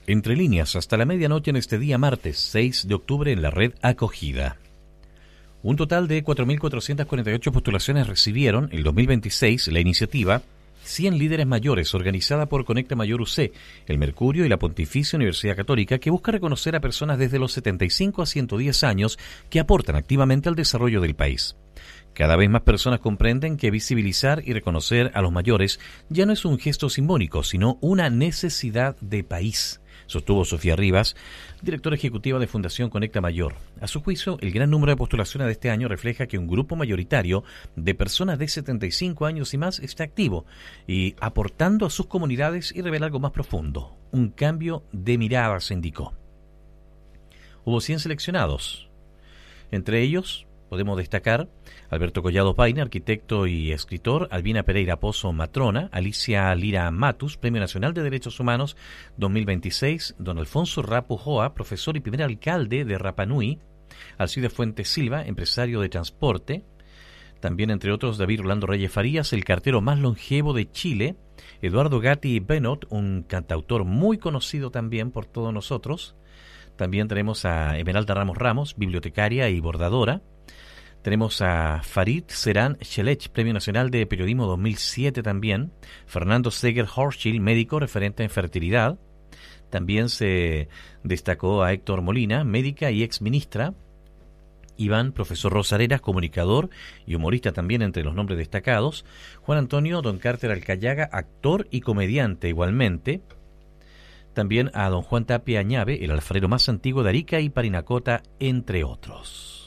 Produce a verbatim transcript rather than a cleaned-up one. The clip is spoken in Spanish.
Entre líneas, hasta la medianoche en este día martes seis de octubre en la red Acogida. Un total de cuatro mil cuatrocientas cuarenta y ocho postulaciones recibieron el dos mil veintiséis la iniciativa cien líderes mayores, organizada por Conecta Mayor U C, el Mercurio y la Pontificia Universidad Católica, que busca reconocer a personas desde los setenta y cinco a ciento diez años que aportan activamente al desarrollo del país. Cada vez más personas comprenden que visibilizar y reconocer a los mayores ya no es un gesto simbólico, sino una necesidad de país, sostuvo Sofía Rivas, directora ejecutiva de Fundación Conecta Mayor. A su juicio, el gran número de postulaciones de este año refleja que un grupo mayoritario de personas de setenta y cinco años y más está activo y aportando a sus comunidades y revela algo más profundo, un cambio de mirada, se indicó. Hubo cien seleccionados. Entre ellos podemos destacar Alberto Collado Paine, arquitecto y escritor, Albina Pereira Pozo, matrona, Alicia Lira Matus, Premio Nacional de Derechos Humanos dos mil veintiséis, don Alfonso Rapo Joa, profesor y primer alcalde de Rapa Nui, Alcide Fuentes Silva, empresario de transporte, también entre otros David Orlando Reyes Farías, el cartero más longevo de Chile, Eduardo Gatti Benot, un cantautor muy conocido también por todos nosotros, también tenemos a Emeralda Ramos Ramos, bibliotecaria y bordadora. Tenemos a Farid Serán Shelech, Premio Nacional de Periodismo dos mil siete también. Fernando Seger Horschild, médico referente en fertilidad. También se destacó a Héctor Molina, médica y exministra. Iván, profesor Rosareras, comunicador y humorista también entre los nombres destacados. Juan Antonio Don Carter Alcayaga, actor y comediante igualmente. También a don Juan Tapia Añave, el alfarero más antiguo de Arica y Parinacota, entre otros.